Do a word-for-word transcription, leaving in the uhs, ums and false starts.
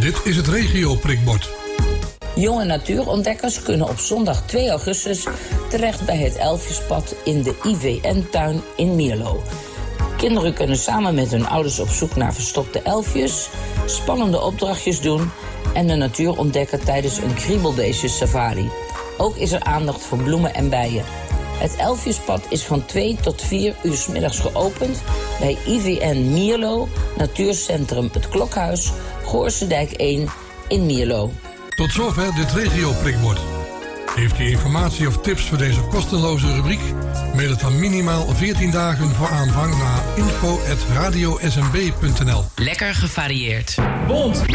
Dit is het regio-prikbord. Jonge natuurontdekkers kunnen op zondag twee augustus terecht bij het Elfjespad in de I V N-tuin in Mierlo. Kinderen kunnen samen met hun ouders op zoek naar verstopte elfjes, spannende opdrachtjes doen en de natuur ontdekken tijdens een kriebelbeestjes-safari. Ook is er aandacht voor bloemen en bijen. Het Elfjespad is van twee tot vier uur 's middags geopend bij I V N Mierlo, Natuurcentrum Het Klokhuis, Goorsendijk één in Mierlo. Tot zover dit regio-prikbord. Heeft u informatie of tips voor deze kosteloze rubriek? Mail het dan minimaal veertien dagen voor aanvang naar info at radio s m b punt n l. Lekker gevarieerd. Bond.